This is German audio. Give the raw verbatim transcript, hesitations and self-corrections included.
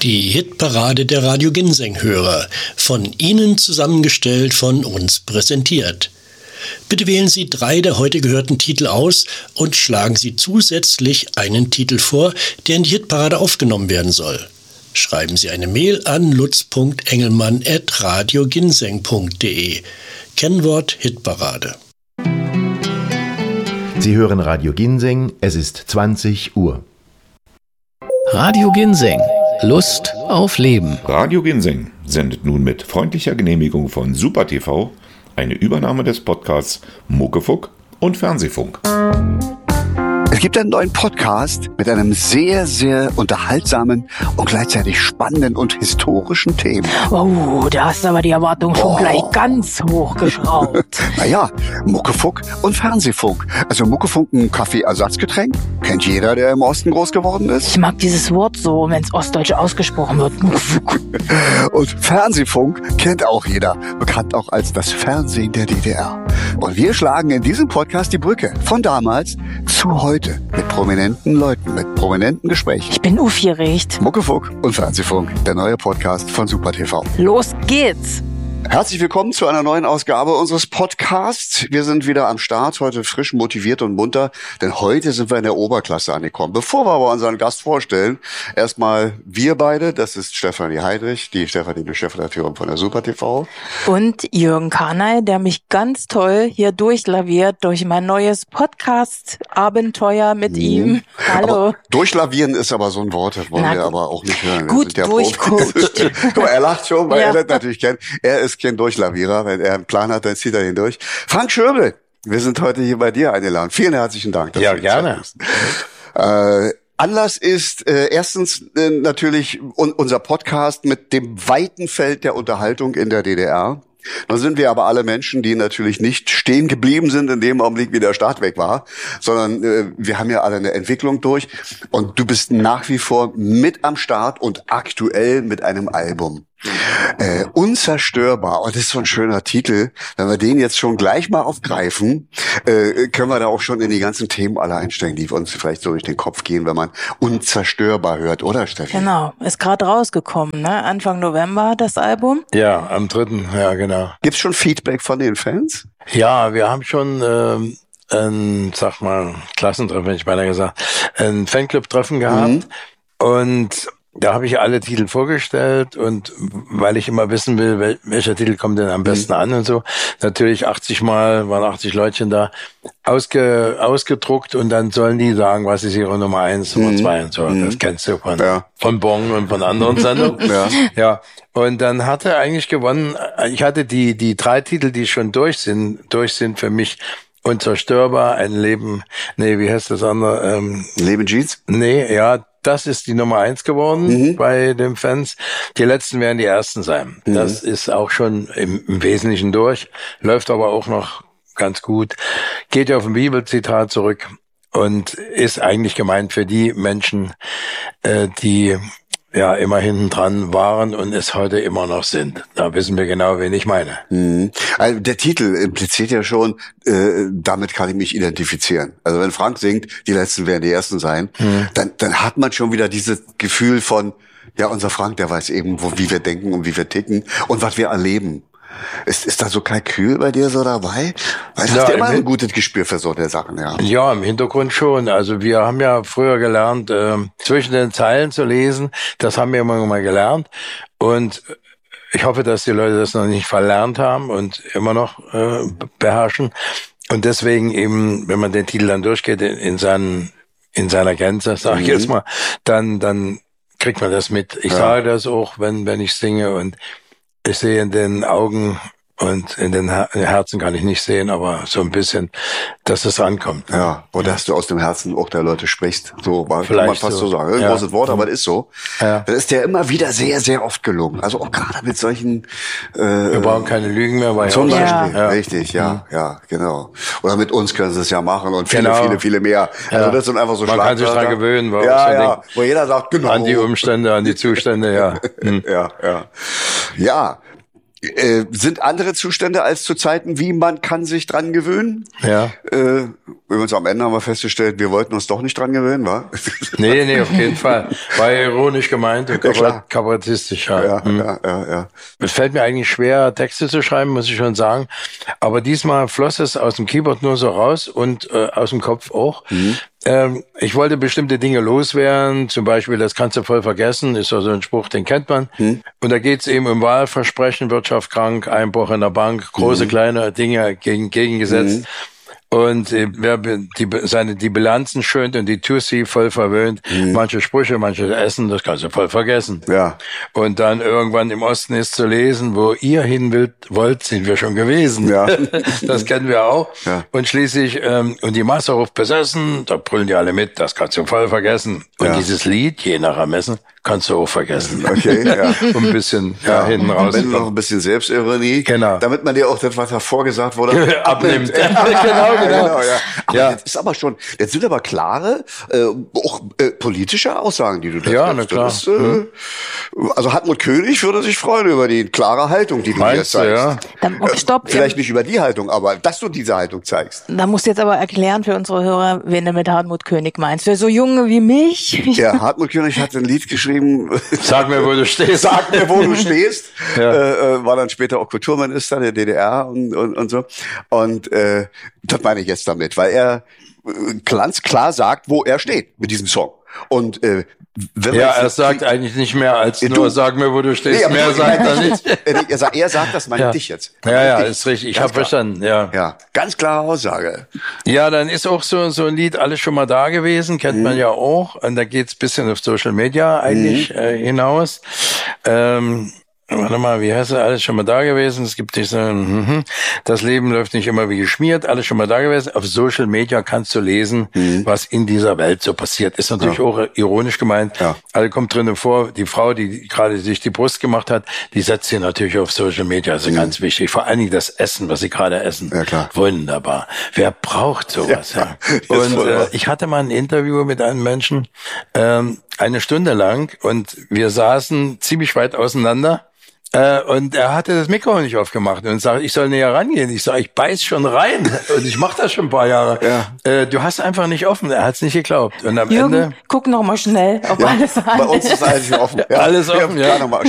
Die Hitparade der Radio Ginseng-Hörer, von Ihnen zusammengestellt, von uns präsentiert. Bitte wählen Sie drei der heute gehörten Titel aus und schlagen Sie zusätzlich einen Titel vor, der in die Hitparade aufgenommen werden soll. Schreiben Sie eine Mail an lutz punkt engelmann at radioginseng punkt de. Kennwort Hitparade. Sie hören Radio Ginseng, es ist zwanzig Uhr. Radio Ginseng. Lust auf Leben. Radio Ginseng sendet nun mit freundlicher Genehmigung von Super T V eine Übernahme des Podcasts Muckefuck und Fernsehfunk. Es gibt einen neuen Podcast mit einem sehr, sehr unterhaltsamen und gleichzeitig spannenden und historischen Thema. Oh, da hast du aber die Erwartung schon oh. gleich ganz hochgeschraubt. Naja, Muckefuck und Fernsehfunk. Also Muckefuck, ein Kaffeeersatzgetränk. Kennt jeder, der im Osten groß geworden ist. Ich mag dieses Wort so, wenn es ostdeutsch ausgesprochen wird. Muckefuck. Und Fernsehfunk kennt auch jeder. Bekannt auch als das Fernsehen der D D R. Und wir schlagen in diesem Podcast die Brücke von damals zu heute. Mit prominenten Leuten, mit prominenten Gesprächen. Ich bin aufgeregt. Muckefuck und Fernsehfunk, der neue Podcast von Super T V. Los geht's! Herzlich willkommen zu einer neuen Ausgabe unseres Podcasts. Wir sind wieder am Start, heute frisch, motiviert und munter, denn heute sind wir in der Oberklasse angekommen. Bevor wir aber unseren Gast vorstellen, erstmal wir beide, das ist Stefanie Heidrich, die Stefanie, die Chefredakteurin von der Super T V. Und Jürgen Karnay, der mich ganz toll hier durchlaviert durch mein neues Podcast-Abenteuer mit mhm. ihm. Hallo. Aber durchlavieren ist aber so ein Wort, das wollen Na, wir aber auch nicht hören. Gut ja durchcoacht. Guck mal, er lacht schon, weil ja. er das natürlich kennt. Er ist kein Durchlavierer. Wenn er einen Plan hat, dann zieht er ihn durch. Frank Schöbel, wir sind heute hier bei dir eingeladen. Vielen herzlichen Dank. Dass ja, du gerne. Äh, Anlass ist äh, erstens äh, natürlich un- unser Podcast mit dem weiten Feld der Unterhaltung in der D D R. Dann sind wir aber alle Menschen, die natürlich nicht stehen geblieben sind in dem Augenblick, wie der Staat weg war, sondern äh, wir haben ja alle eine Entwicklung durch und du bist nach wie vor mit am Start und aktuell mit einem Album. Äh, unzerstörbar, und das ist so ein schöner Titel. Wenn wir den jetzt schon gleich mal aufgreifen, äh, können wir da auch schon in die ganzen Themen alle einsteigen, die uns vielleicht so durch den Kopf gehen, wenn man unzerstörbar hört, oder Steffi? Genau, ist gerade rausgekommen, ne? Anfang November das Album. Ja, am dritten, ja genau. Gibt's schon Feedback von den Fans? Ja, wir haben schon ähm, ein, sag mal, Klassentreffen, hätte ich beinahe gesagt, ein Fanclub-Treffen gehabt mhm. und da habe ich alle Titel vorgestellt und weil ich immer wissen will, wel- welcher Titel kommt denn am besten mhm. an und so, natürlich achtzig Mal, waren achtzig Leutchen da, ausge, ausgedruckt und dann sollen die sagen, was ist ihre Nummer eins, Nummer mhm. zwei und so. Mhm. Das kennst du von, ja. von Bong und von anderen Sendungen. ja. ja. Und dann hat er eigentlich gewonnen, ich hatte die, die drei Titel, die schon durch sind, durch sind für mich unzerstörbar, ein Leben, nee, wie heißt das andere? Ähm, Leben Jeans? Nee, ja, das ist die Nummer eins geworden mhm. bei den Fans. Die letzten werden die ersten sein. Mhm. Das ist auch schon im, im Wesentlichen durch, läuft aber auch noch ganz gut. Geht ja auf ein Bibelzitat zurück und ist eigentlich gemeint für die Menschen, äh, die ja immer hinten dran waren und es heute immer noch sind. Da wissen wir genau, wen ich meine. Mhm. Also der Titel impliziert ja schon, äh, damit kann ich mich identifizieren. Also wenn Frank singt, die Letzten werden die Ersten sein, mhm. dann, dann hat man schon wieder dieses Gefühl von, ja, unser Frank, der weiß eben, wo, wie wir denken und wie wir ticken und was wir erleben. Ist, ist da so Kalkül bei dir so dabei? Weil du ja, hast ja immer ein gutes Gespür für so eine Sachen, ja. Ja, im Hintergrund schon. Also wir haben ja früher gelernt, äh, zwischen den Zeilen zu lesen. Das haben wir immer mal gelernt. Und ich hoffe, dass die Leute das noch nicht verlernt haben und immer noch äh, beherrschen. Und deswegen eben, wenn man den Titel dann durchgeht in, in, seinen, in seiner Gänze, sage ich mhm. jetzt mal, dann, dann kriegt man das mit. Ich ja. sage das auch, wenn, wenn ich singe und ich sehe in den Augen und in den Her- Herzen kann ich nicht sehen, aber so ein bisschen, dass es rankommt. Ja, oder dass du aus dem Herzen auch der Leute sprichst. So, kann man fast so, so sagen. Ein ja. großes Wort, aber das ist so. Ja. Das ist dir immer wieder sehr, sehr oft gelungen. Also auch gerade mit solchen... Äh, Wir brauchen keine Lügen mehr. Weil zum ja. Beispiel, ja. richtig, ja, mhm. ja, genau. Oder mit uns können sie es ja machen und viele, genau. viele, viele mehr. Also ja. das sind einfach so Man kann sich dran gewöhnen. Weil ja, so ja, denkt, wo jeder sagt, genau. An die Umstände, an die Zustände, ja. Mhm. ja, ja. Ja. Äh, sind andere Zustände als zu Zeiten, wie man kann sich dran gewöhnen? Ja. Äh, übrigens am Ende haben wir festgestellt, wir wollten uns doch nicht dran gewöhnen, wa? Nee, nee, auf jeden Fall. War ja ironisch gemeint und Ja, kabarettistisch. Ja. Ja, Hm. ja, ja, ja. Es fällt mir eigentlich schwer, Texte zu schreiben, muss ich schon sagen. Aber diesmal floss es aus dem Keyboard nur so raus und äh, aus dem Kopf auch. Mhm. Ähm, ich wollte bestimmte Dinge loswerden, zum Beispiel, das kannst du voll vergessen, ist ja so ein Spruch, den kennt man. Mhm. Und da geht's eben um Wahlversprechen, Wirtschaft krank, Einbruch in der Bank, große, Mhm. kleine Dinge gegen, gegengesetzt. Mhm. Und äh, wer be- die, seine, die Bilanzen schönt und die Tussi voll verwöhnt, Mhm. manche Sprüche, manches Essen, das kannst du voll vergessen. Ja. Und dann irgendwann im Osten ist zu lesen, wo ihr hin wollt, wollt sind wir schon gewesen. Ja. Das kennen wir auch. Ja. Und schließlich, ähm, und die Masse ruft besessen, da brüllen die alle mit, das kannst du voll vergessen. Und Ja. dieses Lied, je nach Ermessen, kannst du auch vergessen. Okay, ja. Um ein bisschen ja, hinten raus. Wenn noch ein bisschen Selbstironie. Genau. Damit man dir auch das, was davor gesagt wurde, Abnimmt. Ja, Genau, genau. ja. Aber Ja. das ist aber schon, das sind aber klare, äh, auch äh, politische Aussagen, die du da Ja, triffst. na klar. Das ist, äh, also Hartmut König würde sich freuen über die klare Haltung, die du hier Meinst du, zeigst. ja? Dann, okay, stopp. Vielleicht nicht über die Haltung, aber dass du diese Haltung zeigst. Da musst du jetzt aber erklären für unsere Hörer, wen du mit Hartmut König meinst. Für so Junge wie mich. Ja, Hartmut König hat ein Lied geschrieben, Sag mir, wo du stehst. Sag mir, wo du stehst. Ja. Äh, äh, war dann später auch Kulturminister der D D R und, und, und so. Und äh, das meine ich jetzt damit, weil er äh, ganz klar sagt, wo er steht mit diesem Song. Und äh, wenn Ja, man er jetzt- sagt eigentlich nicht mehr als Ja, nur, du- sag mir, wo du stehst. Nee, aber Mehr ich sagt meine er dich nicht. jetzt. Äh, Er sagt, er sagt, das meine Ja. ich dich jetzt. Ja, ja, Dich. ist richtig. Ich Ganz habe klar. verstanden, ja. Ja, ganz klare Aussage. Ja, dann ist auch so, so ein Lied alles schon mal da gewesen, kennt Mhm. man ja auch. Und da geht's bisschen auf Social Media eigentlich Mhm. äh, hinaus. Ähm, warte mal, wie heißt es? Alles schon mal da gewesen. Es gibt diese, mhm. Das Leben läuft nicht immer wie geschmiert. Alles schon mal da gewesen. Auf Social Media kannst du lesen, Mhm. was in dieser Welt so passiert. Ist natürlich Ja. auch ironisch gemeint. Ja. Alle kommt drinnen vor, die Frau, die gerade sich die Brust gemacht hat, die setzt sie natürlich auf Social Media. Also ganz wichtig. Vor allen Dingen das Essen, was sie gerade essen. Ja, klar. Wunderbar. Wer braucht sowas? Ja. ist Und voll äh, wahr. ich hatte mal ein Interview mit einem Menschen, ähm, eine Stunde lang, und wir saßen ziemlich weit auseinander. Äh, und er hatte das Mikro nicht aufgemacht und sagt, ich soll näher rangehen. Ich sage, ich beiß schon rein und ich mache das schon ein paar Jahre. Ja. Äh, du hast einfach nicht offen. Er hat es nicht geglaubt. Und am Jürgen, Ende guck noch mal schnell, ob alles an Bei uns ist alles offen. Ja, Alles offen, ja. klar, nochmal.